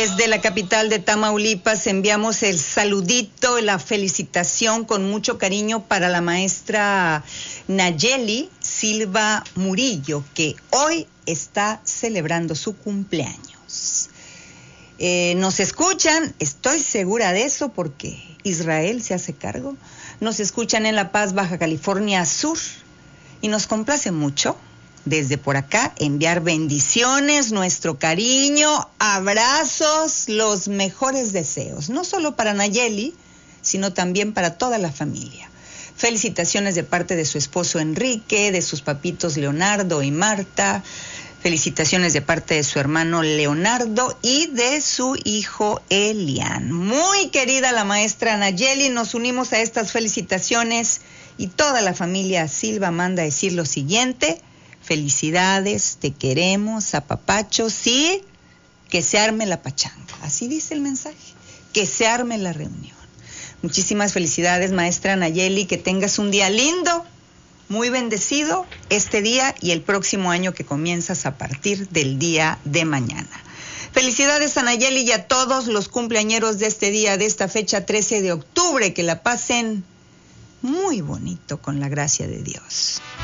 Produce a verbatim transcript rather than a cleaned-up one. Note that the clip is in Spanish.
Desde la capital de Tamaulipas enviamos el saludito, la felicitación con mucho cariño para la maestra Nayeli Silva Murillo, que hoy está celebrando su cumpleaños. Eh, nos escuchan, estoy segura de eso porque Israel se hace cargo, nos escuchan en La Paz, Baja California Sur, y nos complace mucho desde por acá enviar bendiciones, nuestro cariño, abrazos, los mejores deseos, no solo para Nayeli, sino también para toda la familia. Felicitaciones de parte de su esposo Enrique, de sus papitos Leonardo y Marta, felicitaciones de parte de su hermano Leonardo y de su hijo Elian. Muy querida la maestra Nayeli, nos unimos a estas felicitaciones y toda la familia Silva manda a decir lo siguiente: felicidades, te queremos, apapachos, sí, que se arme la pachanga. Así dice el mensaje, que se arme la reunión. Muchísimas felicidades, maestra Nayeli, que tengas un día lindo, muy bendecido este día y el próximo año que comienzas a partir del día de mañana. Felicidades a Nayeli y a todos los cumpleañeros de este día, de esta fecha trece de octubre, que la pasen muy bonito con la gracia de Dios.